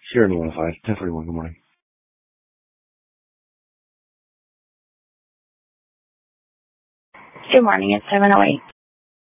Sierra Nevada 5, 1041, good morning. Good morning, it's 708.